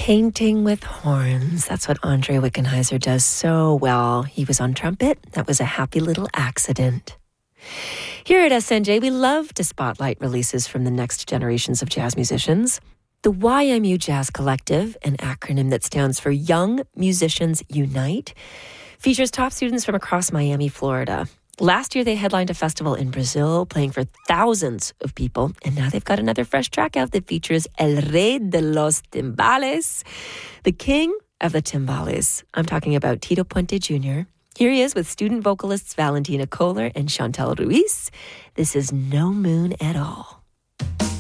Painting with horns. That's what Andre Wickenheiser does so well. He was on trumpet. That was a happy little accident. Here at SNJ, we love to spotlight releases from the next generations of jazz musicians. The YMU Jazz Collective, an acronym that stands for Young Musicians Unite, features top students from across Miami, Florida. Last year, they headlined a festival in Brazil, playing for thousands of people. And now they've got another fresh track out that features El Rey de los Timbales, the king of the timbales. I'm talking about Tito Puente Jr. Here he is with student vocalists Valentina Kohler and Chantal Ruiz. This is No Moon at All.